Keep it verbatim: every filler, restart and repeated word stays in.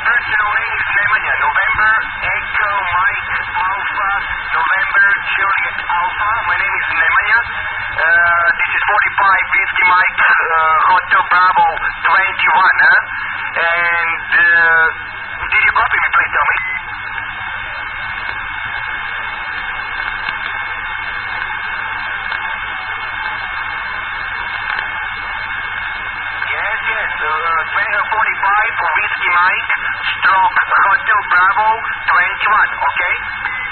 personal name is Nemanja. November, Echo, Mike, Alpha, November, Juliet, Alpha. My name is Nemanja. Uh, this is forty-five, Whiskey Mike, uh, Hotel Bravo, twenty-one, huh? And, uh, did you copy me, please tell me? Yes, yes, uh, forty-five, Whiskey Mike, stroke, Hotel Bravo, twenty-one, okay?